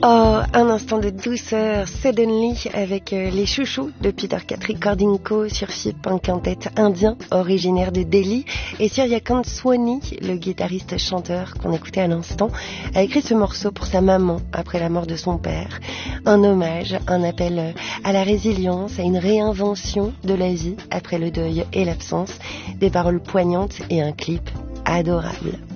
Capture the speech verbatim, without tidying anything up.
Oh, un instant de douceur, Suddenly, avec euh, les chouchous de Peter Recording Co. sur Phip, un quintet indien originaire de Delhi. Et Suryakant Swani, le guitariste-chanteur qu'on écoutait à l'instant, a écrit ce morceau pour sa maman après la mort de son père. Un hommage, un appel à la résilience, à une réinvention de la vie après le deuil et l'absence. Des paroles poignantes et un clip adorable.